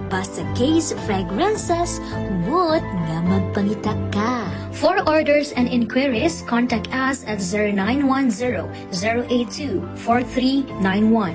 basta Case Fragrances, humot nga magpangita ka. For orders and inquiries, contact us at 0910-082-4391.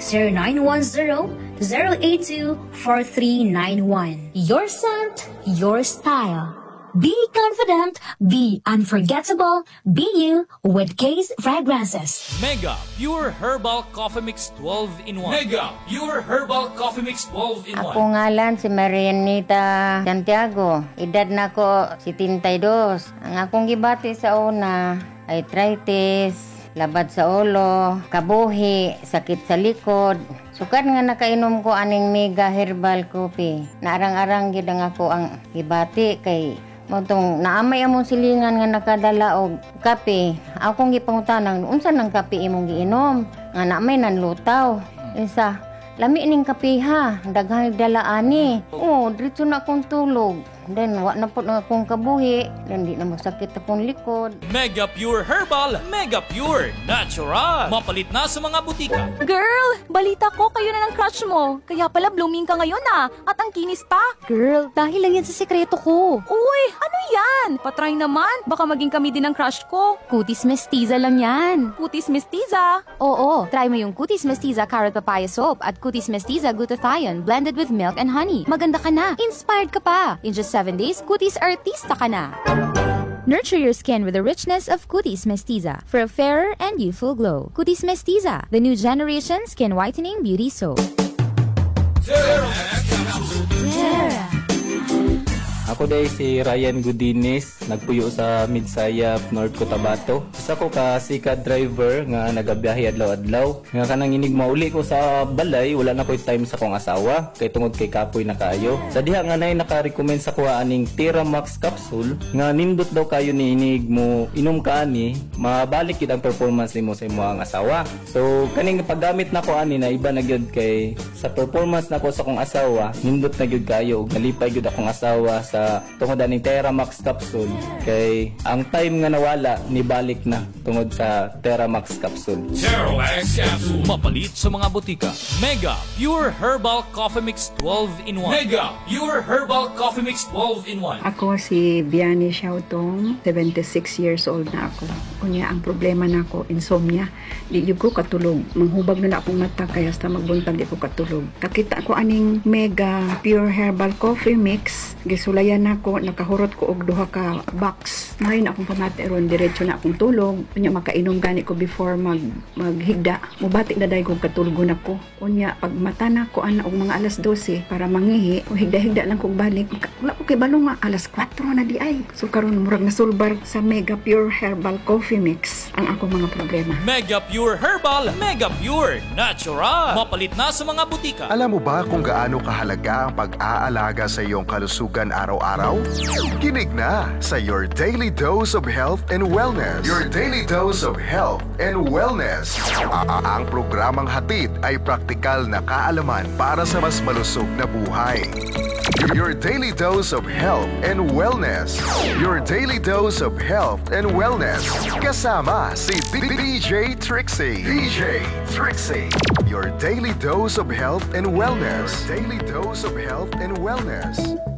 0910-082-4391. Your scent, your style. Be confident, be unforgettable, be you with Case Fragrances. Mega Pure Herbal Coffee Mix 12 in 1. Mega Pure Herbal Coffee Mix 12 in 1. Ako ngalan si Marianita Santiago. Edad na ko 72. Ang akong gibati sa una ay arthritis, labad sa ulo, kabuhi, sakit sa likod. Sukad nga nakainom ko aning Mega Herbal Coffee. Naarang-arang gid ang ako ang gibati kay motong naamay among silingan nga nakadala og kape. Akong gipangutanan, unsa nang kape imong giinom? Nga naamay nanlutaw. Isa, lami ning kape ha, daghang dala ani. Diretso na akong tulog. Then, wa na po na akong kabuhi. Then, di na masakit akong likod. Mega Pure Herbal, Mega Pure Natural. Mapalit na sa mga butika. Girl, balita ko kayo na ng crush mo. Kaya pala blooming ka ngayon ah. At ang kinis pa. Girl, dahil lang yan sa sekreto ko. Uy, ano yan? Patry naman. Baka maging kami din ang crush ko. Cutis Mestiza lang yan. Cutis Mestiza? Oo, try mo yung Cutis Mestiza Carrot Papaya Soap at Cutis Mestiza Glutathione blended with milk and honey. Maganda ka na. Inspired ka pa. In just 7 days, Cutis artista ka na. Nurture your skin with the richness of Cutis Mestiza for a fairer and youthful glow. Cutis Mestiza, the new generation skin whitening beauty soap. Ako dahil si Ryan Gudinis, nagpuyo sa Midsayap, North Cotabato. Isa ko ka sikat driver nga nagabiyahe adlaw-adlaw. Nga kanang inig mauli ko sa balay, wala na ko'y time sa kong asawa. Kay tungod kay kapoy na kayo. Sa diha nga nay naka-recommend sa kuha aning Teramax capsule. Nga nindot daw kayo ni inig mo inom ka ani, mabalik yun ang performance nimo sa imo ang asawa. So kaning paggamit na ko ani na iba na gyud kay sa performance na ko sa kong asawa, nindot na gyud kayo ug nalipay gyud akong asawa sa tungod aning Teramax capsule kay ang time nga nawala nibalik na tungod sa Teramax capsule. Teramax Capsule. Mapalit sa mga butika. Mega Pure Herbal Coffee Mix 12 in 1. Mega Pure Herbal Coffee Mix 12 in 1. Ako si Vianney Xiaotong, 76 years old na ako. Kunya ang problema na ako, insomnia. Di ko katulog. Manghubag na akong mata kaya hasta magbuntag di ko katulog. Kakita ko aning Mega Pure Herbal Coffee Mix. Gisulayan nako, nakahurot ko og duha ka box. Mahin akong pamati ron, diretso na akong tulog. Kunya makainom gani ko before maghigda. Mubati na dahil kong katulgon ako. Kunya pag mata na ko ana og mga alas 12 para mangihi, o higda-higda lang kong balik. Wala ko kay balong nga alas 4 na di ay. So karon murag nasulbar sa Mega Pure Herbal Coffee Mix ang ako mga problema. Mega Pure Herbal, Mega Pure Natural. Mapalit na sa mga butika. Alam mo ba kung gaano kahalaga ang pag-aalaga sa iyong kalusugan araw-araw? Kinig na sa Your Daily Dose of Health and Wellness. Your Daily Dose of Health and Wellness. Ang programang hatid ay praktikal na kaalaman para sa mas malusog na buhay. Your Daily Dose of Health and Wellness. Your Daily Dose of Health and Wellness. Kasama si DJ Trixie. DJ Trixie. Your Daily Dose of Health and Wellness. Your Daily Dose of Health and Wellness.